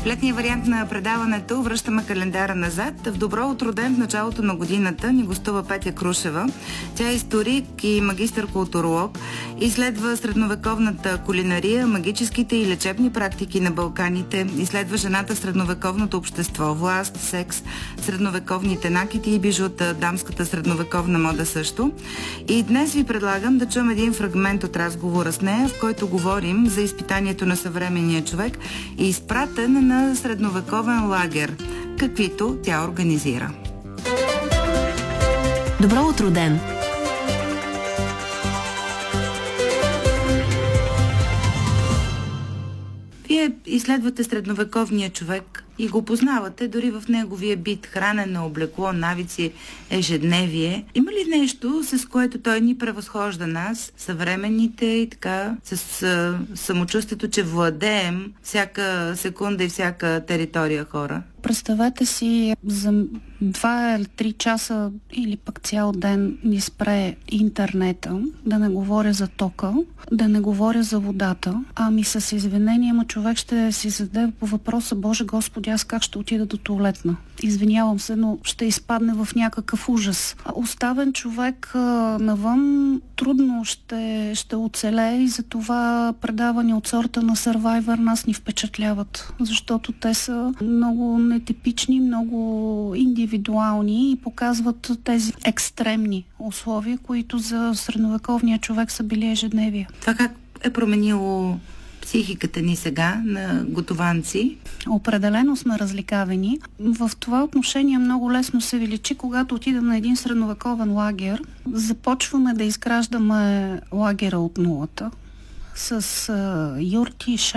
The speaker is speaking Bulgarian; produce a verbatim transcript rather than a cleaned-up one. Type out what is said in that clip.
летния вариант на предаването връщаме календара назад. В Добро утро ден в началото на годината ни гостува Петя Крушева. Тя е историк и магистър-културолог. Изследва средновековната кулинария, магическите и лечебни практики на Балканите. Изследва жената в средновековното общество, власт, секс, средновековните накити и бижута, дамската средновековна мода също. И днес ви предлагам да чуем един фрагмент от разговора с нея, в който говорим за изпитанието на съвременния човек и изпратен на средновековен лагер, каквито тя организира. Добро утро, ден! Вие изследвате средновековния човек и го познавате дори в неговия бит, хранене, облекло, навици, ежедневие. Има ли нещо, с което той ни превъзхожда нас, съвременните, и така, с а, самочувствието, че владеем всяка секунда и всяка територия хора? Представете си, за два или три часа или пък цял ден ни спре интернета, да не говоря за тока, да не говоря за водата, ами с извинение, ама човек ще си зададе по въпроса: Боже Господи, аз как ще отида до туалетна? Извинявам се, но ще изпадне в някакъв ужас. Оставен човек а, навън трудно ще, ще оцелее и затова предавания от сорта на Survivor нас ни впечатляват, защото те са много нетипични, много индивидуални и показват тези екстремни условия, които за средновековния човек са били ежедневие. Това как е променило психиката ни сега на готованци? Определено сме разликавени. В това отношение много лесно се величи, когато отидем на един средновековен лагер. Започваме да изграждаме лагера от нулата с а, юрти,